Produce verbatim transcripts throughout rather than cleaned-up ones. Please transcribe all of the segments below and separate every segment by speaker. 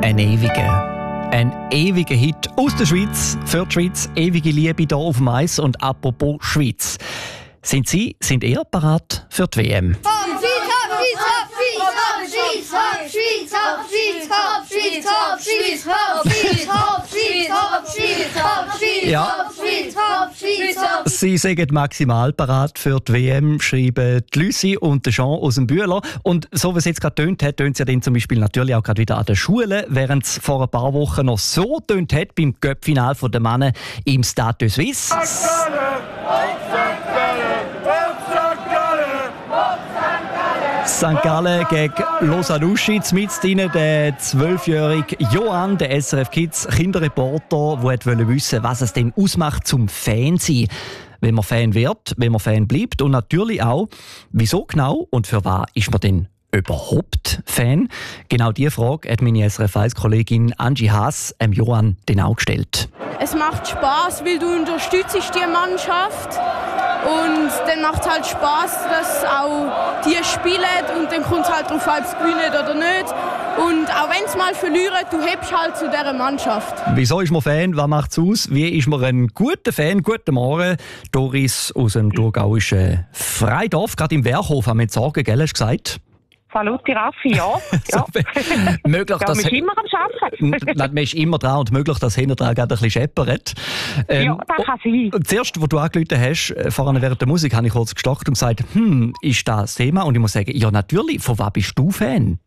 Speaker 1: Ein ewiger. Ein ewiger Hit aus der Schweiz, für die Schweiz, ewige Liebe hier auf dem Eis. Und apropos Schweiz. Sind Sie, sind ihr parat für die W M? Ja, Sie sind maximal parat für die W M, schreiben die Lucy und der Jean aus dem Bühler. Und so wie es jetzt gerade tönt hat, tönt es ja dann zum Beispiel natürlich auch gerade wieder an den Schulen, während es vor ein paar Wochen noch so tönt hat beim Cup-Final der Männer im Stade de Suisse. Sankt Gallen gegen Lausanne-Uschi. Mit ihnen der zwölfjährige Johann, der S R F Kids Kinderreporter, der wissen, was es denn ausmacht zum Fan sein. Wenn man Fan wird, wenn man Fan bleibt und natürlich auch, wieso genau und für was ist man denn überhaupt Fan? Genau diese Frage hat meine S R F eins-Kollegin Angie Haas ähm, Johann den auch gestellt.
Speaker 2: Es macht Spaß, weil du unterstützt die Mannschaft. Und dann macht es halt Spaß, dass auch die spielen und dann kommt es halt darauf an, ob sie gewinnen oder nicht. Und auch wenn sie mal verlieren, du hebst halt zu dieser Mannschaft. Wieso ist man Fan? Was macht es aus? Wie ist man ein guter Fan? Guten Morgen, Doris aus dem thurgauischen Freidorf. Gerade im Werkhof haben wir jetzt sagen, gell, hast du gesagt?
Speaker 3: Salut, Raffi, ja. ja.
Speaker 1: möglich,
Speaker 3: ja,
Speaker 1: dass
Speaker 3: man ist immer am Arbeiten.
Speaker 1: Man ist immer dran und möglich, dass hinten dran gerade ein bisschen scheppert. Ähm,
Speaker 3: ja, das kann sein.
Speaker 1: Zuerst, als du angerufen hast, vorhin während der Musik, habe ich kurz gestockt und gesagt, hm, ist das das Thema? Und ich muss sagen, ja natürlich, von was bist du Fan?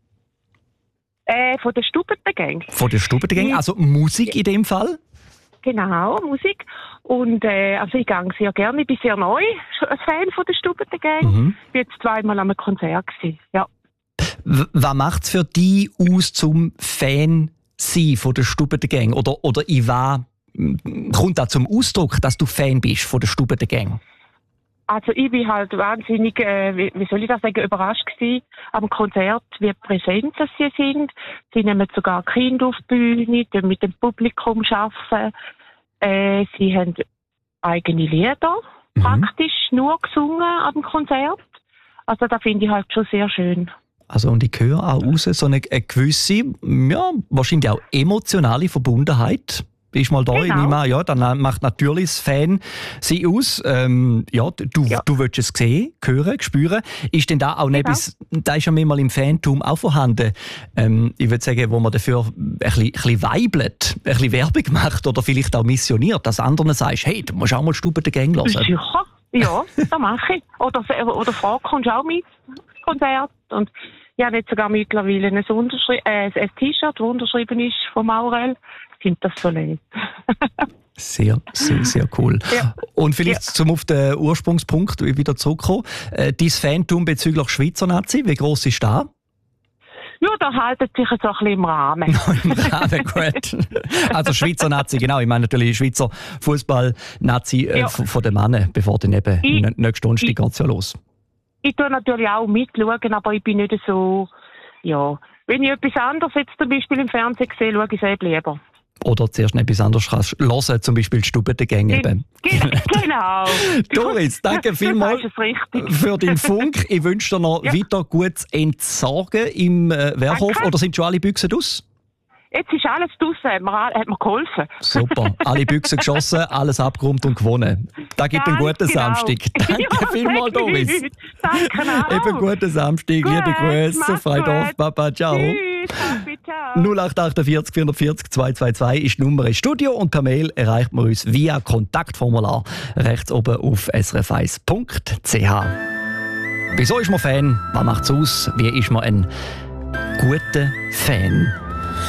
Speaker 3: Äh, von der Stubentengang.
Speaker 1: Von der Stubentengang, also Musik in dem Fall?
Speaker 3: Genau, Musik. Und äh, also ich gehe sehr gerne, ich bin sehr neu als Fan von der Stubentengang. Mhm. Ich war jetzt zweimal an einem Konzert gewesen. Ja.
Speaker 1: W- was macht es für dich aus, zum Fan sein von der Stubentengang? Oder, oder in was kommt da zum Ausdruck, dass du Fan bist von der Stubentengang?
Speaker 3: Also ich bin halt wahnsinnig, äh, wie, wie soll ich das sagen, überrascht gewesen am Konzert, wie präsent dass sie sind. Sie nehmen sogar Kinder auf die Bühne, die mit dem Publikum arbeiten. Äh, sie haben eigene Lieder, mhm. praktisch nur gesungen am Konzert. Also das finde ich halt schon sehr schön. Also
Speaker 1: und ich höre auch raus, so eine, eine gewisse, ja, wahrscheinlich auch emotionale Verbundenheit. Bist mal da, genau. Nehme an, ja, dann macht natürlich das Fan sie aus. Ähm, ja, du, ja. du willst es sehen, hören, spüren. Ist denn da auch genau. etwas, da ist ja manchmal im Fantum auch vorhanden, ähm, ich würde sagen, wo man dafür ein bisschen, ein bisschen weibelt, ein bisschen Werbung macht oder vielleicht auch missioniert, dass anderen sagst, hey, du musst auch mal Stubentengang hören.
Speaker 3: Sicher, ja, das mache ich. Oder, oder frag, kommst du auch mit ins Konzert? Und ich habe jetzt sogar mittlerweile ein, Unterschri- äh, ein T-Shirt, das unterschrieben ist von Maurel. Ich finde das so leid.
Speaker 1: Sehr, sehr, sehr cool.
Speaker 3: Ja.
Speaker 1: Und vielleicht ja. zum auf den Ursprungspunkt wieder zurückkommen. Äh, dein Fantum bezüglich Schweizer Nazi, wie gross ist das?
Speaker 3: Ja, da haltet sich jetzt auch ein bisschen im Rahmen.
Speaker 1: Im Rahmen, gut. Also Schweizer Nazi, genau. Ich meine natürlich Schweizer Fußball-Nazi äh, ja. von, von den Männern, bevor dann eben ich, nächste Stunde geht es ja los.
Speaker 3: Ich tue natürlich auch mitschauen, aber ich bin nicht so, ja. Wenn ich etwas anderes jetzt zum Beispiel im Fernsehen sehe, schaue ich es eben lieber.
Speaker 1: Oder zuerst noch etwas anderes kannst hören, zum Beispiel die Stubentengang eben.
Speaker 3: Genau.
Speaker 1: Doris, danke vielmals für den Funk. Ich wünsche dir noch ja. weiter gutes Entsorgen im äh, Werkhof. Danke. Oder sind schon alle Büchsen aus?
Speaker 3: Jetzt ist alles draussen, hat mir, hat mir geholfen.
Speaker 1: Super, alle Büchsen geschossen, alles abgeräumt und gewonnen. Da gibt einen guten genau. Samstag. Danke ja, vielmals, Doris.
Speaker 3: Danke auch.
Speaker 1: Eben guten Samstag,
Speaker 3: gut,
Speaker 1: liebe Grüße, Freidorf, Papa, ciao.
Speaker 3: Tschüss, Papi, ciao.
Speaker 1: null acht acht vier vier vier vier zwei zwei zwei ist die Nummer im Studio und per Mail erreicht man uns via Kontaktformular rechts oben auf s r f eins punkt c h. Wieso ist man Fan? Was macht es aus? Wie ist man ein guter Fan?